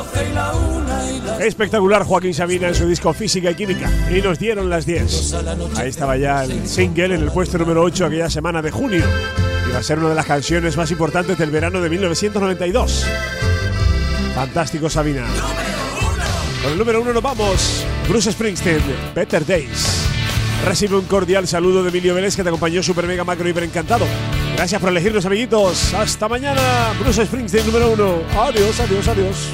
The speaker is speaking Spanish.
Espectacular Joaquín Sabina en su disco Física y Química. Y nos dieron las 10. Ahí estaba ya el single en el puesto número 8 aquella semana de junio. Iba a ser una de las canciones más importantes del verano de 1992. Fantástico Sabina. Con el número 1 nos vamos. Bruce Springsteen, Better Days. Recibe un cordial saludo de Emilio Vélez, que te acompañó super mega macro hiper encantado. Gracias por elegirnos, amiguitos. Hasta mañana. Bruce Springsteen número 1. Adiós, adiós, adiós.